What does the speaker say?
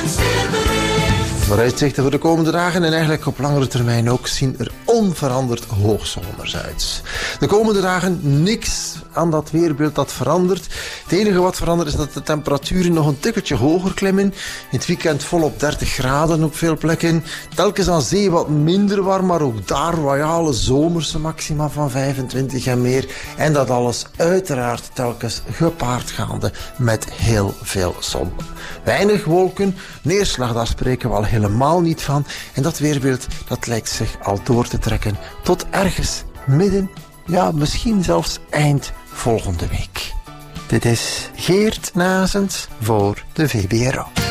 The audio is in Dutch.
Vooruitzichten voor de komende dagen en eigenlijk op langere termijn ook zien er onveranderd hoogzomers uit. De komende dagen niks aan dat weerbeeld dat verandert. Het enige wat verandert is dat de temperaturen nog een tikkeltje hoger klimmen. In het weekend volop 30 graden op veel plekken. Telkens aan zee wat minder warm, maar ook daar royale zomerse maxima van 25 en meer. En dat alles uiteraard telkens gepaard gaande met heel veel zon. Weinig wolken, neerslag, daar spreken we al helemaal niet van. En dat weerbeeld, dat lijkt zich al door te trekken tot ergens midden, ja, misschien zelfs eind volgende week. Dit is Geert Nazens voor de VPRO.